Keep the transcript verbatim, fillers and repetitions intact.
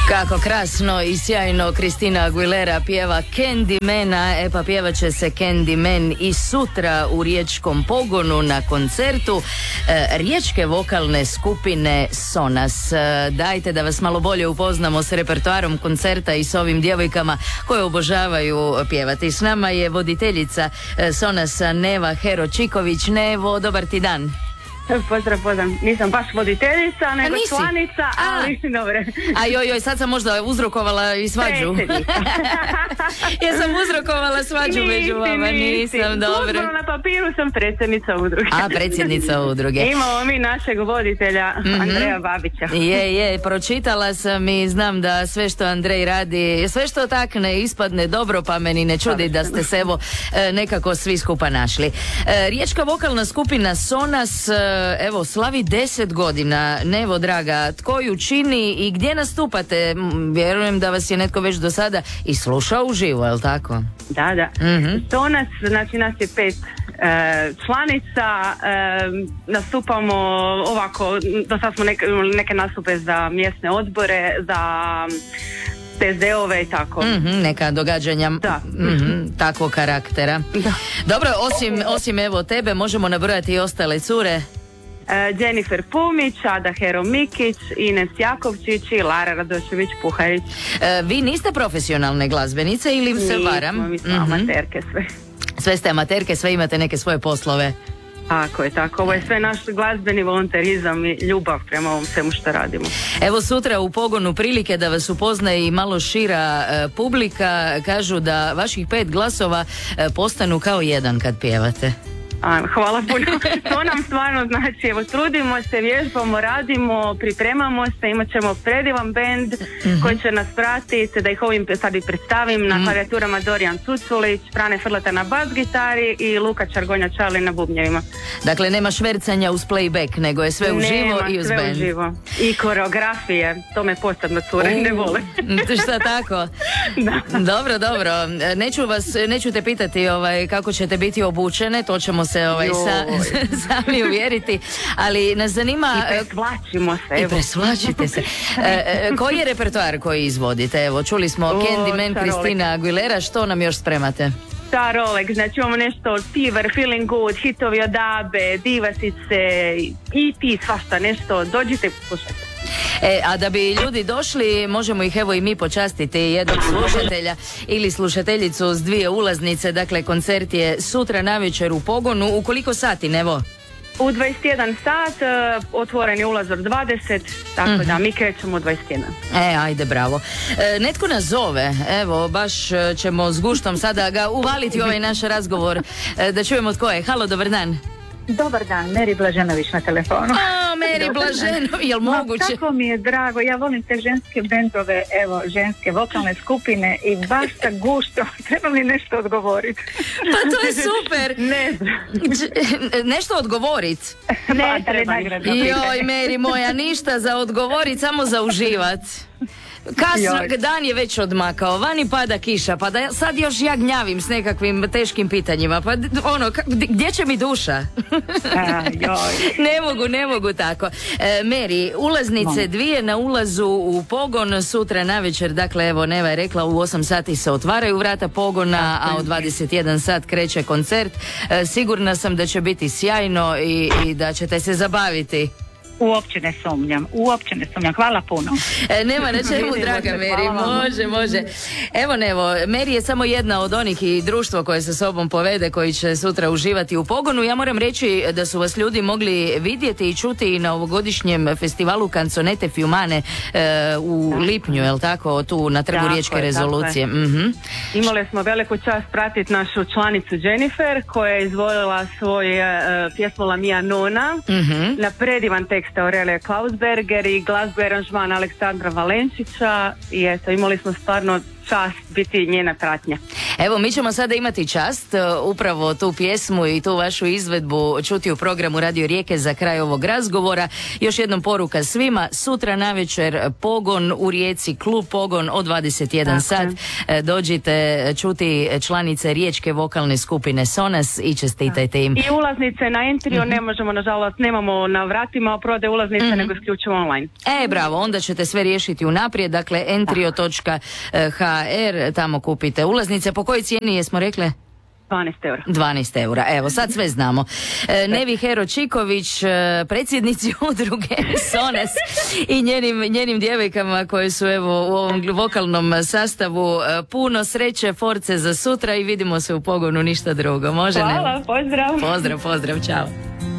Kako krasno i sjajno Kristina Aguilera pjeva Candymana, e pa pjevat će se Candyman i sutra u riječkom pogonu na koncertu e, riječke vokalne skupine Sonas. E, dajte da vas malo bolje upoznamo s repertoarom koncerta i s ovim djevojkama koje obožavaju pjevati. S nama je voditeljica e, Sonasa Neva Hero-Čiković. Nevo, dobar ti dan. Pozdrav, pozdrav. Nisam baš voditeljica, nego nisi? članica, ali dobre. A joj, joj, sad sam možda uzrokovala i svađu. Ja sam uzrokovala svađu nisi, među vama, nisi. nisam, dobro. Na papiru sam predsjednica udruge. A, predsjednica udruge. Imamo mi našeg voditelja, mm-hmm. Andreja Babića. Je, je, pročitala sam i znam da sve što Andrej radi, sve što takne, ispadne dobro, pa meni ne čudi da ste se evo nekako svi skupa našli. Riječka vokalna skupina Sonas evo slavi deset godina. Nevo draga, tko ju čini i gdje nastupate? Vjerujem da vas je netko već do sada i slušao uživo, je li tako? Da, da. Mm-hmm. Sonas, znači nas je pet e, članica, e, nastupamo ovako, do sad smo neke, neke nastupe za mjesne odbore, za T S D-ove i tako. Mm-hmm, neka događanja da. Mm-hmm, takvog karaktera. Da. Dobro, osim, osim evo tebe, možemo nabrojati i ostale cure. Jennifer Pumić, Ada Hero-Mikić, Ines Jakovčić i Lara Radošević-Puharić. E, vi niste profesionalne glazbenice ili se Nismo, varam? Mi smo mm-hmm. amaterke sve. Sve ste amaterke, sve imate neke svoje poslove. Tako je, tako. Ovo je sve naš glazbeni volonterizam i ljubav prema ovom svemu što radimo. Evo sutra u pogonu prilike da vas upoznaje i malo šira e, publika. Kažu da vaših pet glasova e, postanu kao jedan kad pjevate. A, hvala puno. To nam stvarno znači, evo trudimo se, vježbamo, radimo, pripremamo se, imat ćemo predivan bend mm-hmm. koji će nas pratiti, da ih ovim sad i predstavim, mm-hmm. na klavijaturama Dorijan Cuculić, Frane Frlata na bas gitari i Luka Čargonja Čali na bubnjevima. Dakle, nema švercanja uz playback, nego je sve uživo i uz sve bend. Uživo. I koreografije, to me posebno cure, uh, ne vole. Šta tako? Da. Dobro, dobro. Neću vas, neću te pitati ovaj, kako ćete biti obučene, to ćemo se ovaj, sa, sami uvjeriti, ali nas zanima... I presvlačimo se. I presvlačite se. E, koji je repertoar koji izvodite? Evo, čuli smo Candyman, Kristina Aguilera, što nam još spremate? Starolek, znači imamo nešto od Fever, Feeling Good, hitovi od Abe, Divasice, i ti svašta nešto, dođite slušajte. E, a da bi ljudi došli, možemo ih evo i mi počastiti, jednog slušatelja ili slušateljicu s dvije ulaznice. Dakle, koncert je sutra navečer u pogonu. U koliko sati, Nevo? U dvadeset jedan sat, uh, otvoren je ulaz od dvadeset, tako mm-hmm. da mi krećemo u dvadeset jedan. E, ajde, bravo. E, netko nas zove, evo, baš ćemo s guštom sada ga uvaliti u ovaj naš razgovor, e, da čujemo tko je. Halo, dobar dan. Dobar dan, Meri Blaženović na telefonu. O, Meri Blaženović, jel moguće? Ma, tako mi je drago, ja volim te ženske bendove, evo, ženske vokalne skupine i baš sa guštom, treba mi nešto odgovoriti. Pa to je super. Ne nešto odgovorit? Ne treba. Joj, Meri moja, ništa za odgovorit, samo za uživat. Kasno, dan je već odmakao, vani pada kiša, pa da sad još ja gnjavim s nekakvim teškim pitanjima, pa ono, gdje će mi duša? A, joj. Ne mogu, ne mogu tako. E, Meri, ulaznice dvije na ulazu u pogon sutra navečer, dakle evo Neva je rekla u osam sati se otvaraju vrata pogona, a u dvadeset jedan sat kreće koncert. E, sigurna sam da će biti sjajno i, i da ćete se zabaviti. Uopće ne sumnjam, uopće ne sumnjam, hvala puno. E, nema na čemu, draga Meri, može, može. Evo Nevo, Meri je samo jedna od onih i društvo koje sa sobom povede, koji će sutra uživati u pogonu. Ja moram reći da su vas ljudi mogli vidjeti i čuti i na ovogodišnjem festivalu Canzonette Fiumane e, u da. lipnju, je li tako, tu na Trgu Riječke rezolucije. Mm-hmm. Imali smo veliku čast pratiti našu članicu Jennifer, koja je izvolila svoj uh, pjesmu La Mia Nona, mm-hmm. na predivan tekst Aurelije Klausberger i glazbu aranžman Aleksandra Valenčića i eto, imali smo stvarno čast biti njena pratnja. Evo, mi ćemo sada imati čast uh, upravo tu pjesmu i tu vašu izvedbu čuti u programu Radio Rijeke za kraj ovog razgovora. Još jednom poruka svima, sutra navečer Pogon u Rijeci, klub Pogon od dvadeset jedan sat. Uh, dođite čuti članice riječke vokalne skupine Sonas i čestitajte im. I ulaznice na Entrio mm-hmm. ne možemo, nažalost, nemamo na vratima prode ulaznice, mm-hmm. nego isključivo online. E, bravo, onda ćete sve riješiti unaprijed, dakle entrio točka ha er, tamo kupite ulaznice. Po kojoj cijeni jesmo rekle? dvanaest eura. dvanaest eura, evo sad sve znamo. E, Nevi Hero Čiković, e, predsjednici udruge Sonas i njenim, njenim djevojkama koje su evo u ovom vokalnom sastavu, e, puno sreće, force za sutra i vidimo se u Pogonu, ništa drugo. Može? Hvala, ne? pozdrav. Pozdrav, pozdrav, čao.